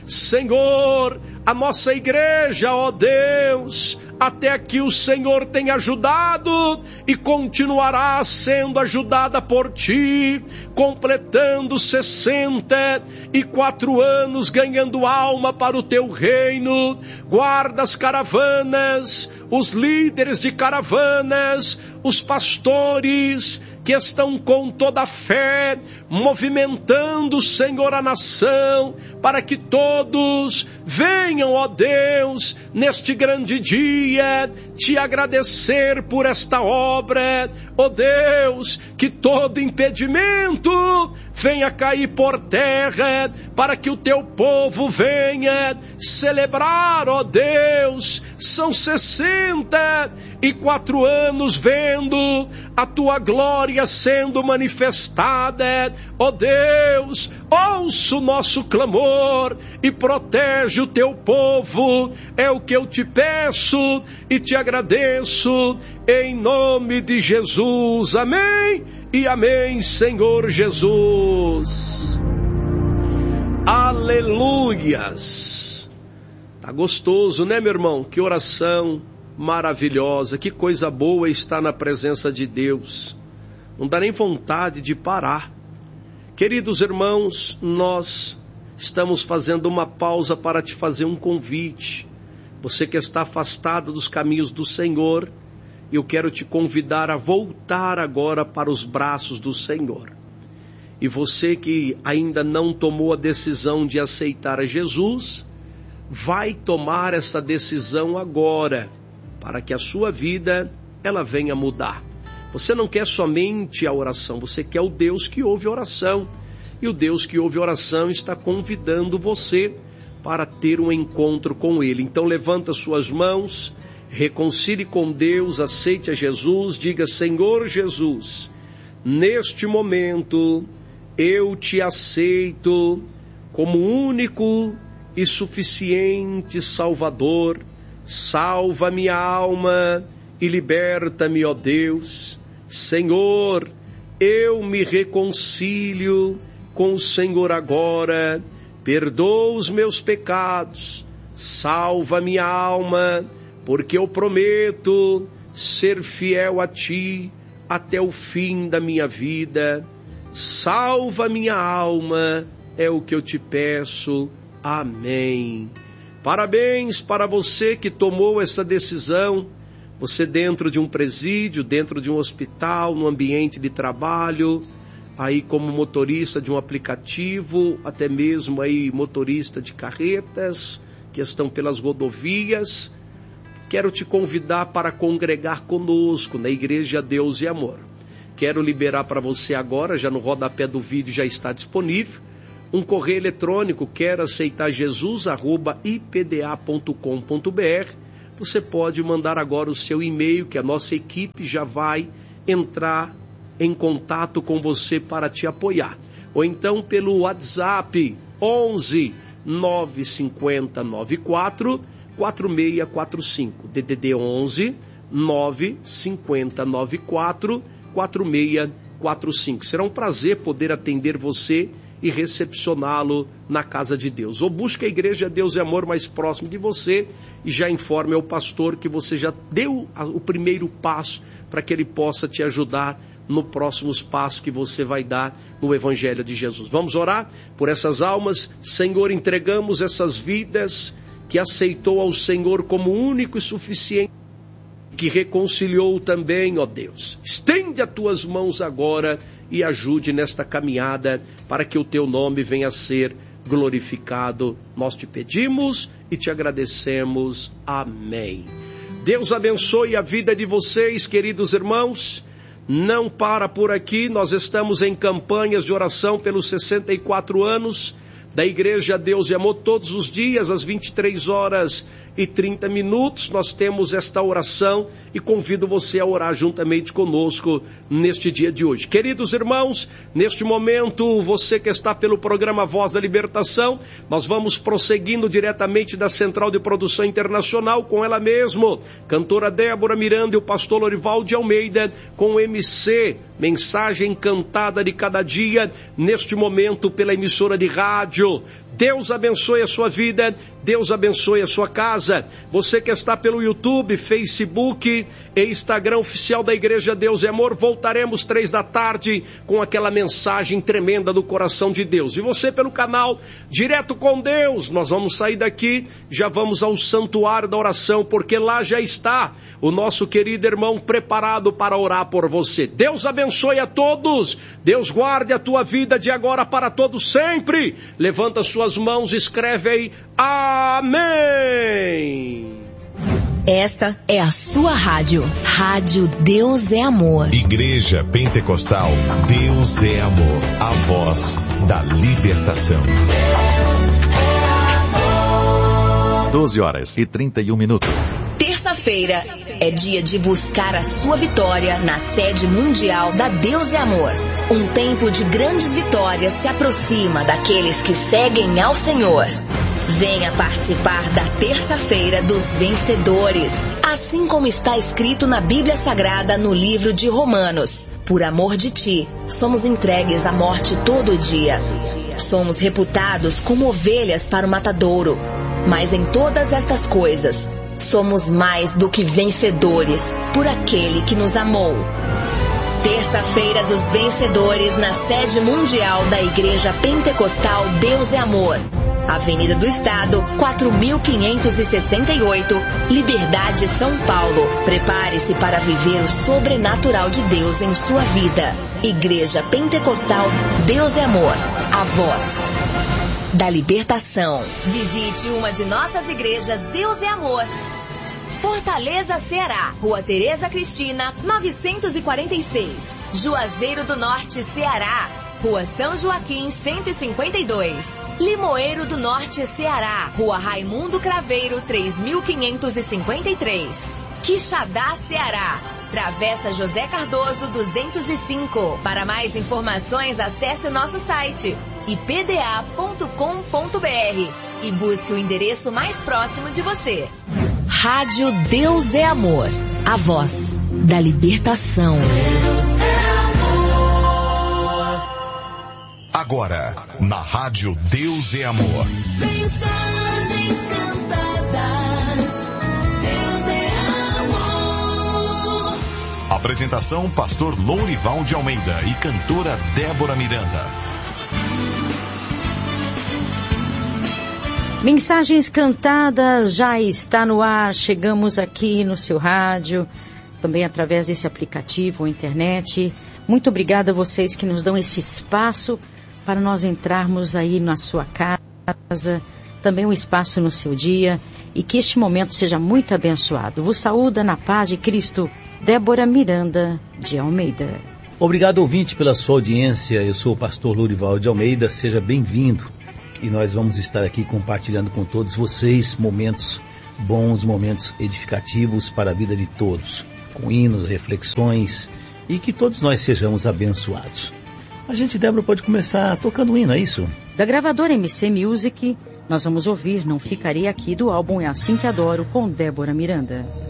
Senhor, a nossa igreja, ó Deus, até aqui o Senhor tem ajudado e continuará sendo ajudada por Ti, completando 64 anos, ganhando alma para o Teu reino. Guarda as caravanas, os líderes de caravanas, os pastores que estão com toda a fé, movimentando, Senhor, a nação, para que todos venham, ó Deus, neste grande dia, Te agradecer por esta obra, ó Deus, que todo impedimento venha cair por terra, para que o Teu povo venha celebrar, ó Deus. São 64 anos vendo a Tua glória sendo manifestada, ó Deus. Ouça o nosso clamor e protege o Teu povo, é o que eu Te peço e Te agradeço, em nome de Jesus, amém e amém, Senhor Jesus. Aleluias. Tá gostoso, né, meu irmão? Que oração maravilhosa, que coisa boa estar na presença de Deus. Não dá nem vontade de parar. Queridos irmãos, nós estamos fazendo uma pausa para te fazer um convite. Você que está afastado dos caminhos do Senhor, eu quero te convidar a voltar agora para os braços do Senhor. E você que ainda não tomou a decisão de aceitar a Jesus, vai tomar essa decisão agora, para que a sua vida ela venha mudar. Você não quer somente a oração, você quer o Deus que ouve a oração. E o Deus que ouve a oração está convidando você para ter um encontro com Ele. Então levanta suas mãos, reconcilie com Deus, aceite a Jesus, diga: Senhor Jesus, neste momento eu Te aceito como único e suficiente Salvador. Salva minha alma e liberta-me, ó Deus. Senhor, eu me reconcilio com o Senhor agora, perdoa os meus pecados, salva minha alma, porque eu prometo ser fiel a Ti até o fim da minha vida. Salva minha alma, é o que eu Te peço. Amém. Parabéns para você que tomou essa decisão. Você dentro de um presídio, dentro de um hospital, no ambiente de trabalho, aí como motorista de um aplicativo, até mesmo aí motorista de carretas que estão pelas rodovias. Quero te convidar para congregar conosco na Igreja Deus e Amor. Quero liberar para você agora, já no rodapé do vídeo já está disponível, um correio eletrônico, quero aceitar Jesus, @ipda.com.br. Você pode mandar agora o seu e-mail, que a nossa equipe já vai entrar em contato com você para te apoiar. Ou então pelo WhatsApp 11 950 94 4645. DDD 11 950 94 4645. Será um prazer poder atender você e recepcioná-lo na casa de Deus. Ou busque a Igreja Deus e Amor mais próximo de você e já informe ao pastor que você já deu o primeiro passo para que ele possa te ajudar no próximos passos que você vai dar no Evangelho de Jesus. Vamos orar por essas almas. Senhor, entregamos essas vidas que aceitou ao Senhor como único e suficiente, que reconciliou também, ó Deus. Estende as Tuas mãos agora e ajude nesta caminhada para que o Teu nome venha a ser glorificado. Nós te pedimos e te agradecemos. Amém. Deus abençoe a vida de vocês, queridos irmãos. Não para por aqui, nós estamos em campanhas de oração pelos 64 anos da Igreja Deus e Amor. Todos os dias, às 23h30, nós temos esta oração e convido você a orar juntamente conosco neste dia de hoje. Queridos irmãos, neste momento, você que está pelo programa Voz da Libertação, nós vamos prosseguindo diretamente da Central de Produção Internacional com ela mesmo, cantora Débora Miranda e o pastor Lorival de Almeida, com o MC, Mensagem Cantada de Cada Dia, neste momento pela emissora de rádio rádio. Deus abençoe a sua vida, Deus abençoe a sua casa. Você que está pelo YouTube, Facebook e Instagram oficial da Igreja Deus é Amor, voltaremos 15h com aquela mensagem tremenda do coração de Deus. E você pelo canal Direto com Deus, nós vamos sair daqui, já vamos ao Santuário da Oração, porque lá já está o nosso querido irmão preparado para orar por você. Deus abençoe a todos, Deus guarde a tua vida de agora para todos sempre. Levanta suas mãos, escreve aí, amém. Esta é a sua rádio, Rádio Deus é Amor. Igreja Pentecostal, Deus é Amor, a voz da libertação. 12h31. Terça-feira é dia de buscar a sua vitória na sede mundial da Deus é Amor. Um tempo de grandes vitórias se aproxima daqueles que seguem ao Senhor. Venha participar da Terça-feira dos Vencedores, assim como está escrito na Bíblia Sagrada no livro de Romanos. Por amor de ti, somos entregues à morte todo dia. Somos reputados como ovelhas para o matadouro. Mas em todas estas coisas, somos mais do que vencedores por aquele que nos amou. Terça-feira dos Vencedores na sede mundial da Igreja Pentecostal Deus é Amor. Avenida do Estado, 4568, Liberdade, São Paulo. Prepare-se para viver o sobrenatural de Deus em sua vida. Igreja Pentecostal Deus é Amor, a voz da libertação. Visite uma de nossas igrejas Deus é Amor. Fortaleza, Ceará, Rua Tereza Cristina, 946. Juazeiro do Norte, Ceará, Rua São Joaquim, 152. Limoeiro do Norte, Ceará, Rua Raimundo Craveiro, 3553. Quixadá, Ceará, Travessa José Cardoso, 205. Para mais informações, acesse o nosso site ipda.com.br e busque o endereço mais próximo de você. Rádio Deus é Amor, a voz da libertação. Deus é amor. Agora, na Rádio Deus é Amor. Mensagem cantada. Deus é amor. Apresentação: Pastor Lourival de Almeida e cantora Débora Miranda. Mensagens cantadas já está no ar. Chegamos aqui no seu rádio, também através desse aplicativo ou internet. Muito obrigada a vocês que nos dão esse espaço para nós entrarmos aí na sua casa, também um espaço no seu dia, e que este momento seja muito abençoado. Vos saúda na paz de Cristo, Débora Miranda de Almeida. Obrigado, ouvinte, pela sua audiência. Eu sou o pastor Lourival de Almeida, seja bem-vindo. E nós vamos estar aqui compartilhando com todos vocês momentos bons, momentos edificativos para a vida de todos, com hinos, reflexões, e que todos nós sejamos abençoados. A gente, Débora, pode começar tocando um hino, é isso? Da gravadora MC Music, nós vamos ouvir Não Ficarei Aqui, do álbum É Assim Que Adoro, com Débora Miranda.